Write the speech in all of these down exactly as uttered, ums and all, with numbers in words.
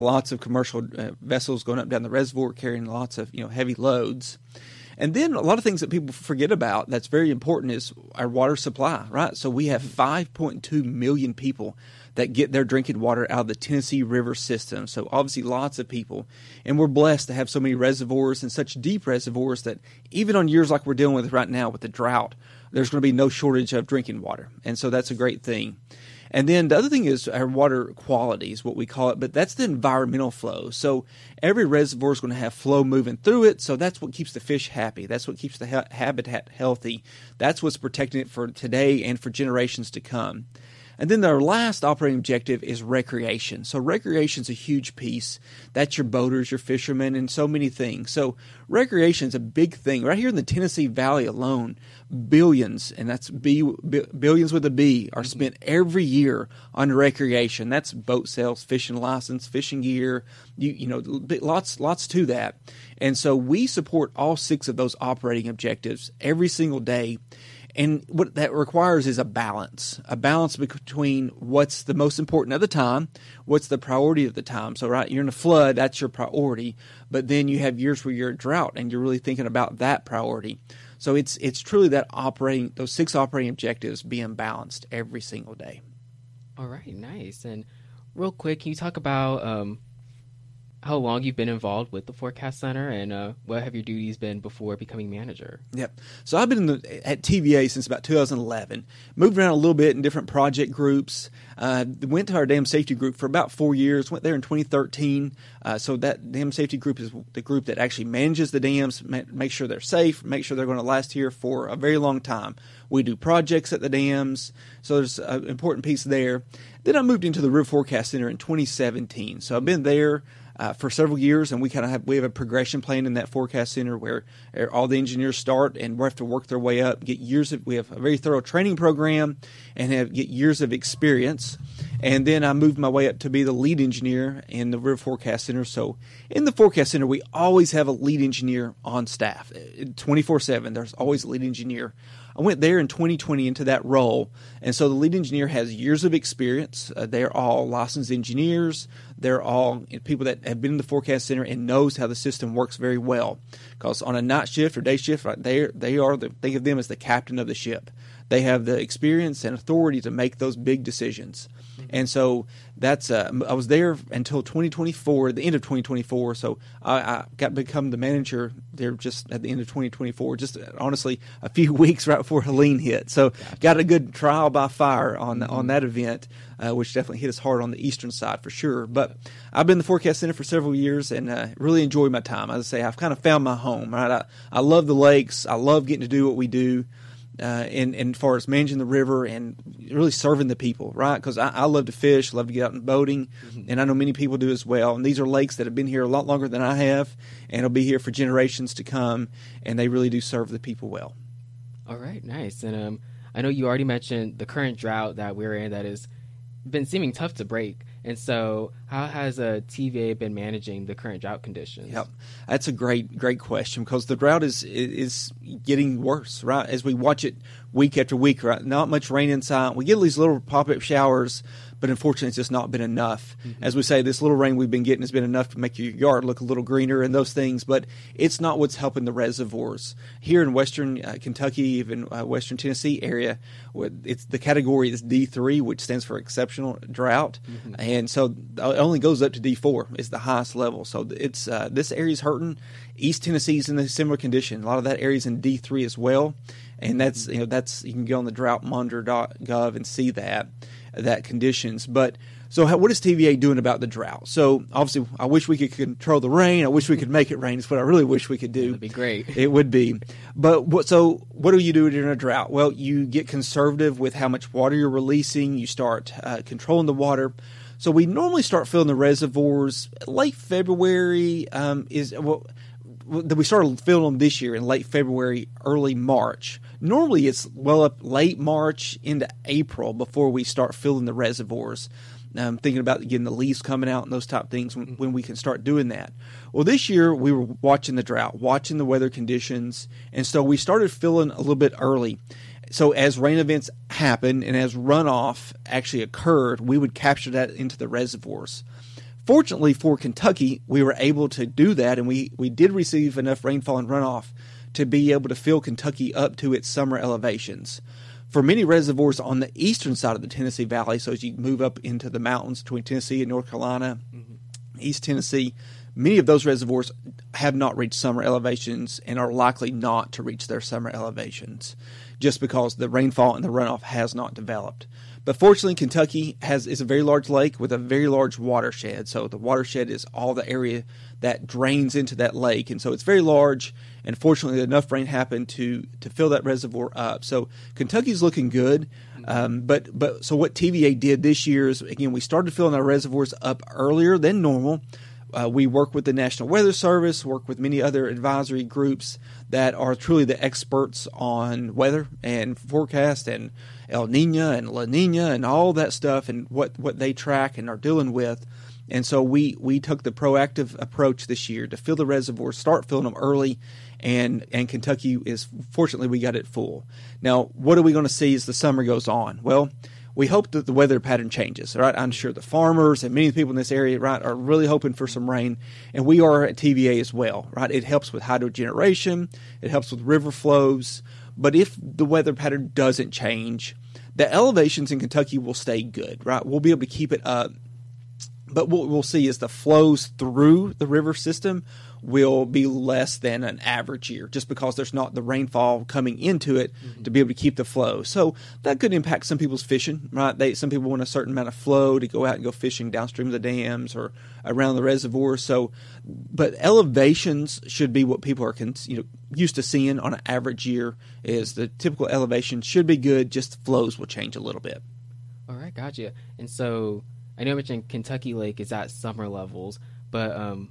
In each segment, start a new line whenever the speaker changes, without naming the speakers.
lots of commercial uh, vessels going up and down the reservoir carrying lots of, you know, heavy loads. And then a lot of things that people forget about that's very important is our water supply, right? So we have five point two million people that get their drinking water out of the Tennessee River system. So obviously lots of people. And we're blessed to have so many reservoirs and such deep reservoirs that even on years like we're dealing with right now with the drought, there's going to be no shortage of drinking water. And so that's a great thing. And then the other thing is our water quality is what we call it, but that's the environmental flow. So every reservoir is going to have flow moving through it, so that's what keeps the fish happy. That's what keeps the ha- habitat healthy. That's what's protecting it for today and for generations to come. And then our last operating objective is recreation. So recreation is a huge piece. That's your boaters, your fishermen, and so many things. So recreation is a big thing. Right here in the Tennessee Valley alone, billions, and that's B, b, billions with a B, are spent every year on recreation. That's boat sales, fishing license, fishing gear, you, you know, lots, lots to that. And so we support all six of those operating objectives every single day. And what that requires is a balance, a balance between what's the most important at the time, what's the priority of the time. So, right, you're in a flood, that's your priority, but then you have years where you're in drought and you're really thinking about that priority. So it's it's truly that operating, those six operating objectives being balanced every single day.
All right, nice. And real quick, can you talk about um, how long you've been involved with the Forecast Center, and uh, what have your duties been before becoming manager? Yep.
So I've been in the, at T V A since about two thousand eleven. Moved around a little bit in different project groups. Uh, went to our dam safety group for about four years. Went there in twenty thirteen. Uh, so that dam safety group is the group that actually manages the dams, ma- make sure they're safe, make sure they're going to last here for a very long time. We do projects at the dams, so there's an important piece there. Then I moved into the River Forecast Center in twenty seventeen. So I've been there Uh, for several years, and we kind of have we have a progression plan in that forecast center where all the engineers start and we have to work their way up, get years of we have a very thorough training program, and have get years of experience. And then I moved my way up to be the lead engineer in the River Forecast Center. So in the forecast center, we always have a lead engineer on staff, twenty-four seven. There's always a lead engineer. I went there in twenty twenty into that role, and so the lead engineer has years of experience. Uh, they're all licensed engineers. They're all people that have been in the forecast center and knows how the system works very well. Because on a night shift or day shift, right, they they are the, think of them as the captain of the ship. They have the experience and authority to make those big decisions. Mm-hmm. And so that's uh, I was there until twenty twenty-four, the end of twenty twenty-four. So I, I got to become the manager there just at the end of twenty twenty-four, just honestly a few weeks right before Helene hit. So gotcha. Got a good trial by fire on mm-hmm. on that event, uh, which definitely hit us hard on the eastern side for sure. But I've been in the Forecast Center for several years and uh, really enjoyed my time. As I say, I've kind of found my home. Right, I, I love the lakes. I love getting to do what we do. Uh, and, and as far as managing the river and really serving the people, right? Because I, I love to fish, love to get out and boating, mm-hmm. and I know many people do as well. And these are lakes that have been here a lot longer than I have, and will be here for generations to come, and they really do serve the people well.
All right, nice. And um, I know you already mentioned the current drought that we're in that has been seeming tough to break. And so how has uh, T V A been managing the current drought conditions?
Yep. That's a great, great question because the drought is is getting worse, right? As we watch it week after week, right? Not much rain in sight. We get these little pop-up showers, but unfortunately it's just not been enough. Mm-hmm. As we say, this little rain we've been getting has been enough to make your yard look a little greener and those things, but it's not what's helping the reservoirs. Here in western uh, Kentucky, even uh, western Tennessee area, it's the category is D three, which stands for exceptional drought, mm-hmm. and so it only goes up to D four is the highest level. So it's uh, this area's hurting. East Tennessee's in a similar condition. A lot of that area's in D three as well, and that's you know that's you can go on the drought monitor dot gov and see that that conditions. But so how, what is T V A doing about the drought? So obviously, I wish we could control the rain. I wish we could make it rain. It's what I really wish we could do.
That'd be great.
It would be. But what, so what do you do during a drought? Well, you get conservative with how much water you're releasing. You start uh, controlling the water. So we normally start filling the reservoirs late February. Um, is well, we started filling them this year in late February, early March. Normally it's well up late March into April before we start filling the reservoirs. Um, thinking about getting the leaves coming out and those type of things when, when we can start doing that. Well, this year we were watching the drought, watching the weather conditions, and so we started filling a little bit early. So as rain events happened and as runoff actually occurred, we would capture that into the reservoirs. Fortunately for Kentucky, we were able to do that, and we, we did receive enough rainfall and runoff to be able to fill Kentucky up to its summer elevations. For many reservoirs on the eastern side of the Tennessee Valley, so as you move up into the mountains between Tennessee and North Carolina, mm-hmm. East Tennessee, many of those reservoirs have not reached summer elevations and are likely not to reach their summer elevations just because the rainfall and the runoff has not developed. But fortunately, Kentucky has is a very large lake with a very large watershed. So the watershed is all the area that drains into that lake. And so it's very large. And fortunately, enough rain happened to, to fill that reservoir up. So Kentucky's looking good. Um, but but so what T V A did this year is, again, we started filling our reservoirs up earlier than normal. Uh, we work with the National Weather Service, work with many other advisory groups that are truly the experts on weather and forecast and El Nino and La Nina and all that stuff and what, what they track and are dealing with. And so we, we took the proactive approach this year to fill the reservoirs, start filling them early, and, and Kentucky is, fortunately, we got it full. Now, what are we going to see as the summer goes on? Well, we hope that the weather pattern changes, right? I'm sure the farmers and many people in this area, right, are really hoping for some rain, and we are at T V A as well, right? It helps with hydrogeneration, it helps with river flows, but if the weather pattern doesn't change, the elevations in Kentucky will stay good, right? We'll be able to keep it up, but what we'll see is the flows through the river system will be less than an average year just because there's not the rainfall coming into it mm-hmm. to be able to keep the flow. So that could impact some people's fishing, right? They Some people want a certain amount of flow to go out and go fishing downstream of the dams or around the reservoir. So, but elevations should be what people are you know used to seeing on an average year is the typical elevation should be good, just flows will change a little bit.
All right, gotcha. And so I know I mentioned Kentucky Lake is at summer levels, but um,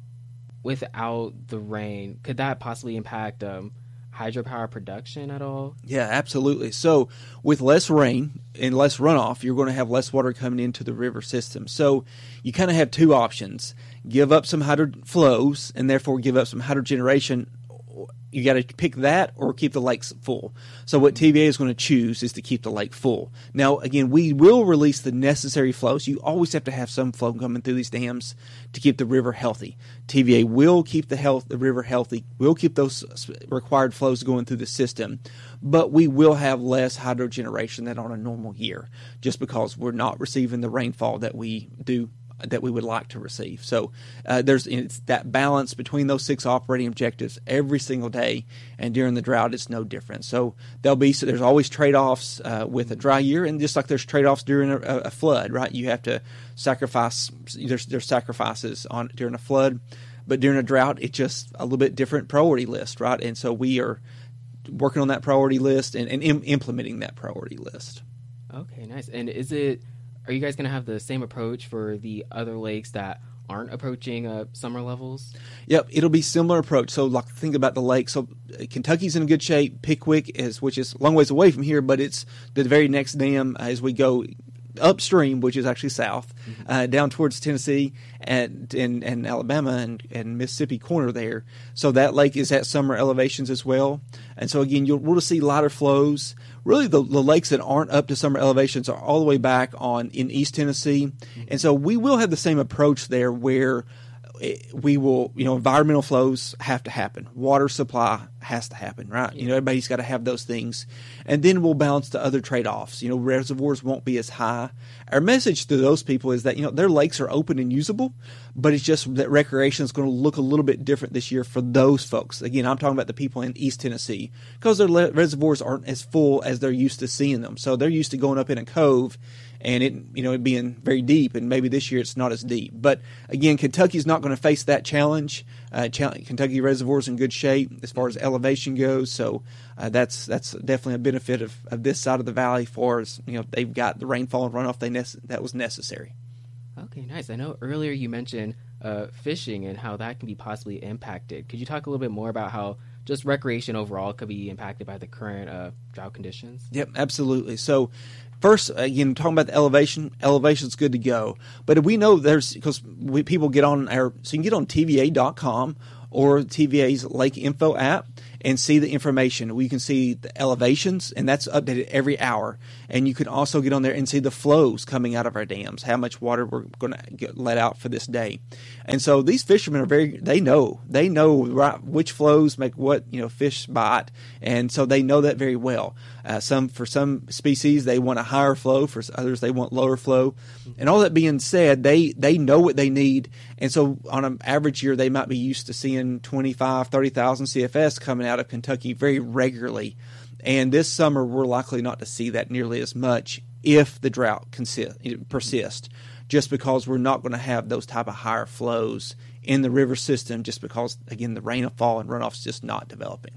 without the rain, could that possibly impact um, hydropower production at all?
Yeah, absolutely. So with less rain and less runoff, you're going to have less water coming into the river system. So you kind of have two options. Give up some hydro flows and therefore give up some hydrogeneration. You got to pick that or keep the lakes full. So what T V A is going to choose is to keep the lake full. Now, again, we will release the necessary flows. You always have to have some flow coming through these dams to keep the river healthy. T V A will keep the health the river healthy. We'll keep those required flows going through the system, but we will have less hydrogeneration than on a normal year, just because we're not receiving the rainfall that we do. That we would like to receive. So uh, there's it's that balance between those six operating objectives every single day, and during the drought, it's no different. So there'll be so there's always trade-offs uh, with a dry year, and just like there's trade-offs during a, a flood, right? You have to sacrifice. There's there's sacrifices on during a flood, but during a drought, it's just a little bit different priority list, right? And so we are working on that priority list and, and im- implementing that priority list.
Okay, nice. And is it? Are you guys going to have the same approach for the other lakes that aren't approaching uh, summer levels?
Yep, it'll be similar approach. So, like, think about the lake. So, uh, Kentucky's in good shape. Pickwick is, which is a long ways away from here, but it's the very next dam uh, as we go upstream, which is actually south, mm-hmm. uh, down towards Tennessee and and, and Alabama and, and Mississippi corner there. So that lake is at summer elevations as well. And so again, you'll we'll see lighter flows. Really, the, the lakes that aren't up to summer elevations are all the way back on in East Tennessee. Mm-hmm. And so we will have the same approach there where we will, you know, environmental flows have to happen. Water supply has to happen, right? You know, everybody's got to have those things. And then we'll balance the other trade-offs. You know, reservoirs won't be as high. Our message to those people is that, you know, their lakes are open and usable, but it's just that recreation is going to look a little bit different this year for those folks. Again, I'm talking about the people in East Tennessee because their le- reservoirs aren't as full as they're used to seeing them. So they're used to going up in a cove and it, you know, it being very deep, and maybe this year it's not as deep. But again, Kentucky's not going to face that challenge. Uh, ch- Kentucky reservoir's in good shape as far as elevation goes, so uh, that's that's definitely a benefit of, of this side of the valley. For as you know, they've got the rainfall and runoff they ne- that was necessary.
Okay, nice. I know earlier you mentioned uh, fishing and how that can be possibly impacted. Could you talk a little bit more about how just recreation overall could be impacted by the current uh, drought conditions?
Yep, absolutely. So first, again, talking about the elevation, elevation's good to go. But we know there's, because we, people get on our, so you can get on T V A dot com or T V A's Lake Info app, and see the information. We can see the elevations, and that's updated every hour. And you can also get on there and see the flows coming out of our dams, how much water we're going to get let out for this day. And so these fishermen are very, they know, they know right, which flows make what, you know, fish bite. And so they know that very well. Uh, some, for some species, they want a higher flow. For others, they want lower flow. And all that being said, they, they know what they need. And so on an average year, they might be used to seeing twenty-five, thirty thousand C F S coming out of Kentucky very regularly. And this summer, we're likely not to see that nearly as much if the drought consist, persists, just because we're not going to have those type of higher flows in the river system, just because, again, the rainfall and runoff is just not developing.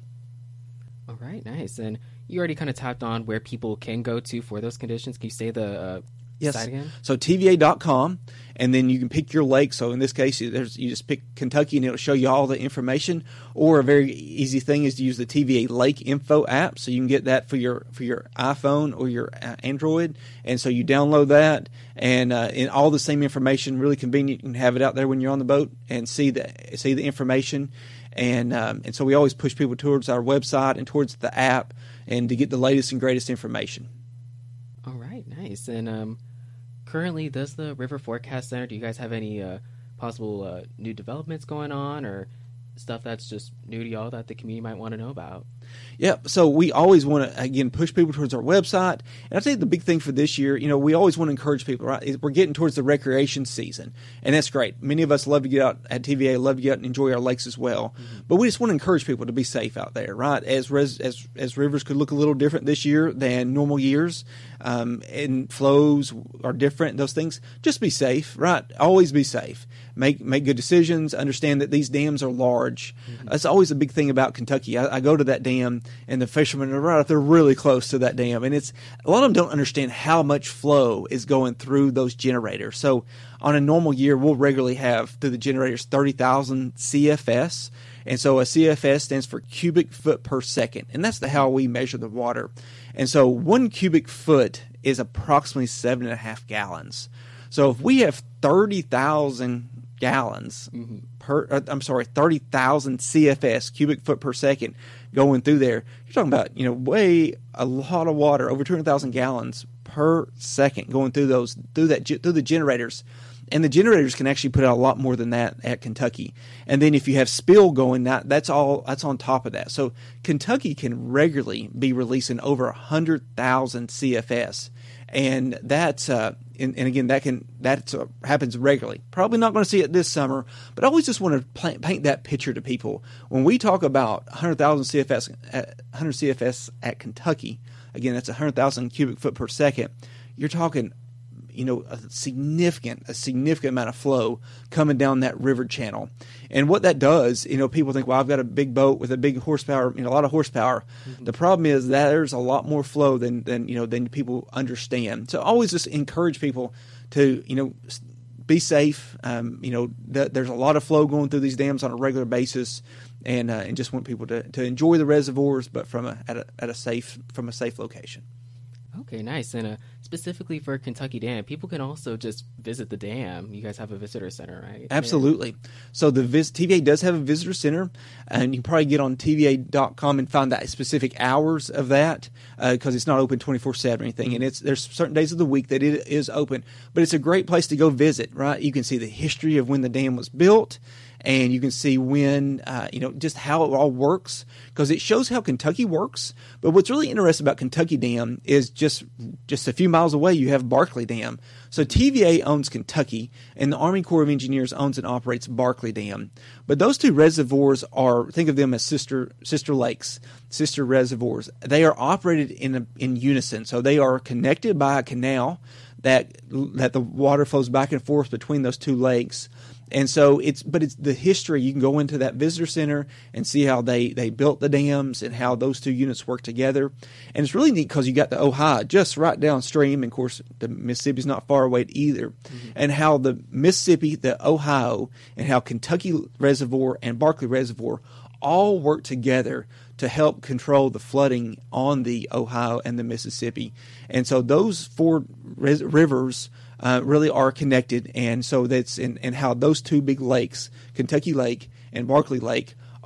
All right, nice. And you already kind of tapped on where people can go to for those conditions. Can you say the uh,
yes.
site again?
So T V A dot com, and then you can pick your lake. So in this case, there's, you just pick Kentucky, and it'll show you all the information. Or a very easy thing is to use the T V A Lake Info app, so you can get that for your for your iPhone or your Android. And so you download that, and uh, in all the same information, really convenient. You can have it out there when you're on the boat and see the see the information. And um, and so we always push people towards our website and towards the app, and to get the latest and greatest information.
All right, nice. And um, currently, does the River Forecast Center, do you guys have any uh, possible uh, new developments going on, or stuff that's just new to y'all that the community might want to know about?
Yeah, so we always want to, again, push people towards our website. And I think the big thing for this year, you know, we always want to encourage people, right? is We're getting towards the recreation season, and that's great. Many of us love to get out at T V A, love to get out and enjoy our lakes as well. Mm-hmm. But we just want to encourage people to be safe out there, right? As res, as as rivers could look a little different this year than normal years, um, and flows are different, those things, just be safe, right? Always be safe. Make make good decisions. Understand that these dams are large. Mm-hmm. That's always a big thing about Kentucky. I, I go to that dam, and the fishermen are right up there, really close to that dam, and it's a lot of them don't understand how much flow is going through those generators. So on a normal year, we'll regularly have through the generators thirty thousand C F S, and so a C F S stands for cubic foot per second, and that's the how we measure the water. And so one cubic foot is approximately seven and a half gallons. So if we have thirty thousand gallons mm-hmm. per, uh, I'm sorry, thirty thousand C F S, cubic foot per second, going through there, you're talking about, you know, way a lot of water, over two hundred thousand gallons per second going through those, through that, through the generators. And the generators can actually put out a lot more than that at Kentucky. And then if you have spill going, that that's all that's on top of that. So Kentucky can regularly be releasing over one hundred thousand C F S. And that's uh, and, and again that can that uh, happens regularly. Probably not going to see it this summer, but I always just want to plant, paint that picture to people. When we talk about one hundred thousand C F S, uh, one hundred C F S at Kentucky, again that's one hundred thousand cubic foot per second. You're talking, you know, a significant a significant amount of flow coming down that river channel. And what that does, you know, people think, well, I've got a big boat with a big horsepower, you know, a lot of horsepower. Mm-hmm. The problem is that there's a lot more flow than, than, you know, than people understand. So always just encourage people to, you know, be safe. Um, you know, th- there's a lot of flow going through these dams on a regular basis, and uh, and just want people to, to enjoy the reservoirs, but from a at a at a safe from a safe location.
Okay, nice. And uh, specifically for Kentucky Dam, people can also just visit the dam. You guys have a visitor center, right?
Absolutely. Yeah. So the vis- T V A does have a visitor center, and you can probably get on T V A dot com and find that specific hours of that, because uh, it's not open twenty-four seven or anything. Mm-hmm. And it's there's certain days of the week that it is open. But it's a great place to go visit, right? You can see the history of when the dam was built, and you can see when, uh, you know, just how it all works, because it shows how Kentucky works. But what's really interesting about Kentucky Dam is just just a few miles away, you have Barkley Dam. So T V A owns Kentucky, and the Army Corps of Engineers owns and operates Barkley Dam. But those two reservoirs are, think of them as sister sister lakes, sister reservoirs. They are operated in a, in unison. So they are connected by a canal that that the water flows back and forth between those two lakes. And so it's, but it's the history. You can go into that visitor center and see how they, they built the dams and how those two units work together. And it's really neat because you got the Ohio just right downstream. And of course, the Mississippi's not far away either. Mm-hmm. And how the Mississippi, the Ohio, and how Kentucky Reservoir and Barkley Reservoir all work together to help control the flooding on the Ohio and the Mississippi. And so those four res- rivers Uh, really are connected, and so that's in and how those two big lakes, Kentucky Lake and Barkley Lake,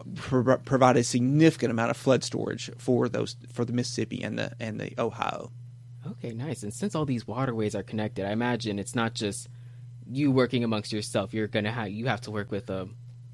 pro- provide a significant amount of flood storage for those for the Mississippi and the and the Ohio.
Okay, nice. And since all these waterways are connected, I imagine it's not just you working amongst yourself. You're gonna have you have to work with um,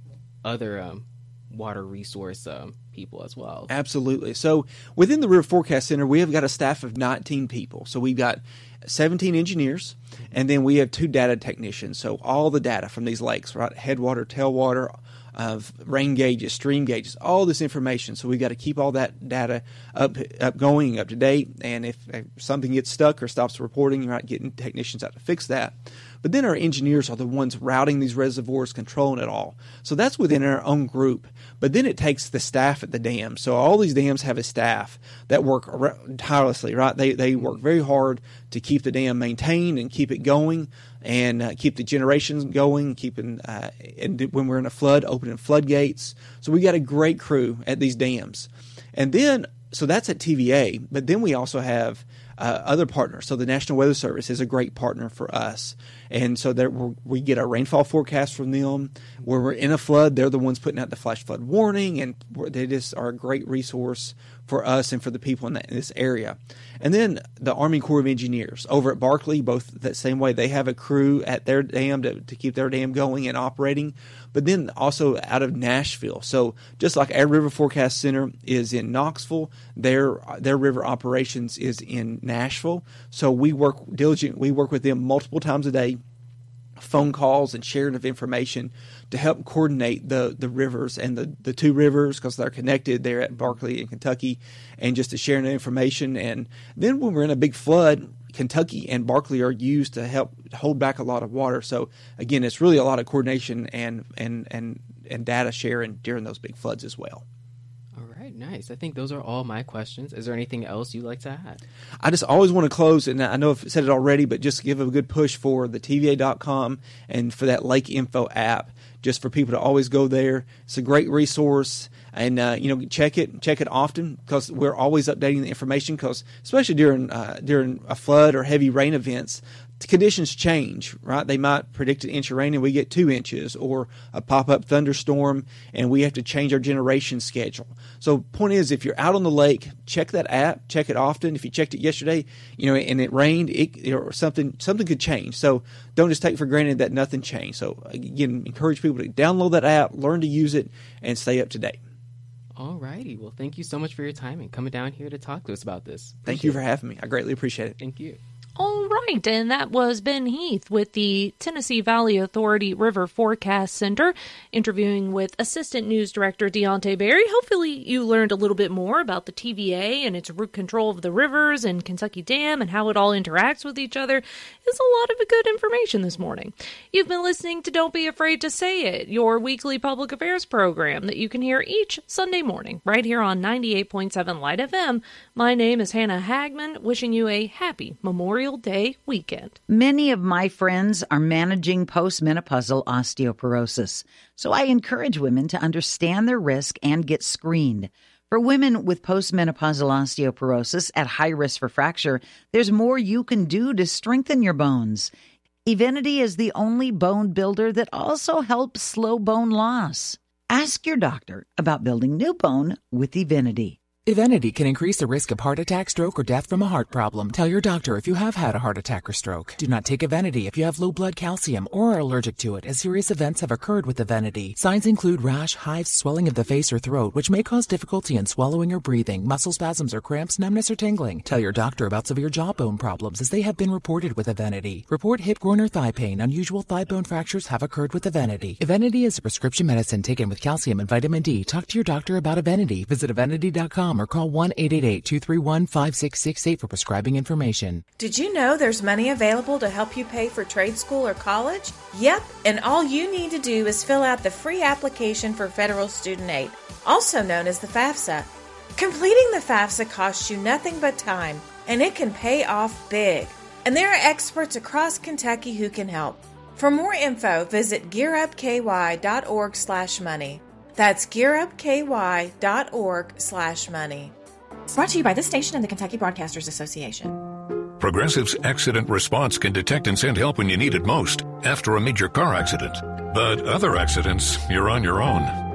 other um, water resource um, people as well.
Absolutely. So within the River Forecast Center, we have got a staff of nineteen people. So we've got seventeen engineers, and then we have two data technicians. So all the data from these lakes, right, headwater, tailwater, of rain gauges, stream gauges, all this information. So we've got to keep all that data up, up going, up to date. And if, if something gets stuck or stops reporting, you're not getting technicians out to fix that. But then our engineers are the ones routing these reservoirs, controlling it all. So that's within our own group. But then it takes the staff at the dam. So all these dams have a staff that work tirelessly, right? They they work very hard to keep the dam maintained and keep it going, and uh, keep the generations going, keeping uh, and when we're in a flood, opening floodgates. So we got a great crew at these dams. And then, so that's at T V A, but then we also have uh, other partners. So the National Weather Service is a great partner for us. And so there we get our rainfall forecast from them. Where we're in a flood, they're the ones putting out the flash flood warning, and they just are a great resource for us and for the people in, that, in this area. And then the Army Corps of Engineers over at Barkley, both that same way. They have a crew at their dam to, to keep their dam going and operating, but then also out of Nashville. So just like our River Forecast Center is in Knoxville, their their river operations is in Nashville. So we work diligent. We work with them multiple times a day, phone calls and sharing of information to help coordinate the, the rivers and the, the two rivers, because they're connected there at Barkley and Kentucky, and just to share the information. And then when we're in a big flood, Kentucky and Barkley are used to help hold back a lot of water. So again, it's really a lot of coordination and and and, and data sharing during those big floods as well.
All right, nice. I think those are all my questions. Is there anything else you'd like to add?
I just always want to close, and I know I've said it already, but just give a good push for the T V A dot com and for that Lake Info app, just for people to always go there. It's a great resource, and uh, you know, check it, check it often, because we're always updating the information. Because especially during uh, during a flood or heavy rain events, the conditions change, right? They might predict an inch of rain and we get two inches, or a pop-up thunderstorm and we have to change our generation schedule. So point is, if you're out on the lake, check that app, check it often. If you checked it yesterday, you know, and it rained, it, or something something could change. So don't just take for granted that nothing changed. So again, encourage people to download that app, learn to use it, and stay up to date.
All righty. Well, thank you so much for your time and coming down here to talk to us about this. Appreciate
Thank you for having me. I greatly appreciate it.
Thank you.
All right, and that was Ben Heath with the Tennessee Valley Authority River Forecast Center, interviewing with Assistant News Director Deontay Berry. Hopefully you learned a little bit more about the T V A and its root control of the rivers and Kentucky Dam and how it all interacts with each other. It's a lot of good information this morning. You've been listening to Don't Be Afraid to Say It, your weekly public affairs program that you can hear each Sunday morning right here on ninety-eight point seven Light F M. My name is Hannah Hagman, wishing you a happy Memorial Day weekend.
Many of my friends are managing postmenopausal osteoporosis, so I encourage women to understand their risk and get screened. For women with postmenopausal osteoporosis at high risk for fracture, there's more you can do to strengthen your bones. Evenity is the only bone builder that also helps slow bone loss. Ask your doctor about building new bone with Evenity.
Evenity can increase the risk of heart attack, stroke, or death from a heart problem. Tell your doctor if you have had a heart attack or stroke. Do not take Evenity if you have low blood calcium or are allergic to it, as serious events have occurred with Evenity. Signs include rash, hives, swelling of the face or throat, which may cause difficulty in swallowing or breathing, muscle spasms or cramps, numbness or tingling. Tell your doctor about severe jawbone problems, as they have been reported with Evenity. Report hip, groin, or thigh pain. Unusual thigh bone fractures have occurred with Evenity. Evenity is a prescription medicine taken with calcium and vitamin D. Talk to your doctor about Evenity. Visit Evenity dot com or call one eight eight eight, two three one, five six six eight for prescribing information.
Did you know there's money available to help you pay for trade school or college? Yep, and all you need to do is fill out the free application for federal student aid, also known as the FAFSA. Completing the FAFSA costs you nothing but time, and it can pay off big. And there are experts across Kentucky who can help. For more info, visit gearupky dot org slash money. That's gearupky dot org slash money. Brought to you by this station and the Kentucky Broadcasters Association.
Progressive's accident response can detect and send help when you need it most, after a major car accident. But other accidents, you're on your own.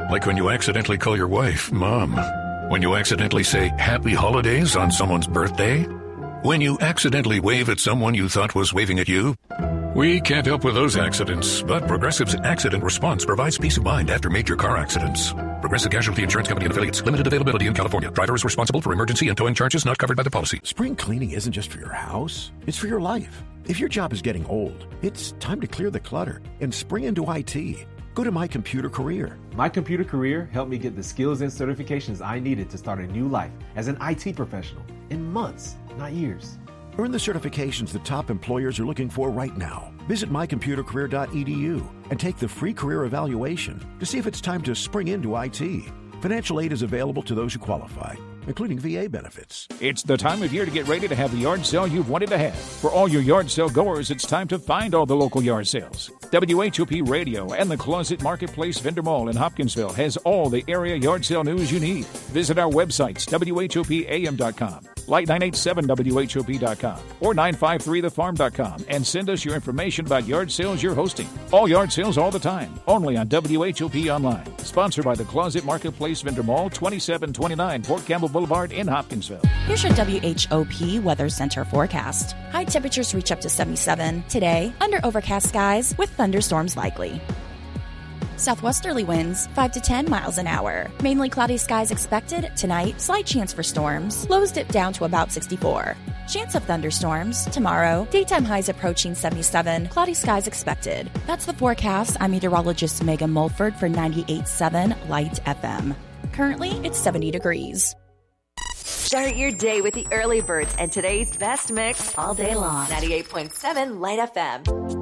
Like when you accidentally call your wife Mom. When you accidentally say Happy Holidays on someone's birthday. When you accidentally wave at someone you thought was waving at you. We can't help with those accidents, but Progressive's Accident Response provides peace of mind after major car accidents. Progressive Casualty Insurance Company and Affiliates. Limited availability in California. Driver is responsible for emergency and towing charges not covered by the policy.
Spring cleaning isn't just for your house. It's for your life. If your job is getting old, it's time to clear the clutter and spring into I T. Go to My Computer Career.
My Computer Career helped me get the skills and certifications I needed to start a new life as an I T professional in months, not years.
Earn the certifications the top employers are looking for right now. Visit my computer career dot e d u and take the free career evaluation to see if it's time to spring into I T. Financial aid is available to those who qualify, including V A benefits.
It's the time of year to get ready to have the yard sale you've wanted to have. For all your yard sale goers, it's time to find all the local yard sales. W H O P Radio and the Closet Marketplace Vendor Mall in Hopkinsville has all the area yard sale news you need. Visit our websites, W H O P A M dot com, Light nine eight seven W H O P dot com, or nine five three the farm dot com, and send us your information about yard sales you're hosting. All yard sales all the time, only on W H O P Online. Sponsored by the Closet Marketplace Vendor Mall, twenty-seven twenty-nine Fort Campbell Boulevard in Hopkinsville.
Here's your W H O P Weather Center forecast. High temperatures reach up to seventy-seven today, under overcast skies with thunderstorms likely. Southwesterly winds five to ten miles an hour. Mainly cloudy skies expected tonight. Slight chance for storms. Lows dip down to about sixty-four. Chance of thunderstorms tomorrow. Daytime highs approaching seventy-seven. Cloudy skies expected. That's the forecast. I'm meteorologist Megan Mulford for ninety-eight point seven Light F M. Currently, it's seventy degrees.
Start your day with the early birds and today's best mix all day long. ninety-eight point seven Light F M.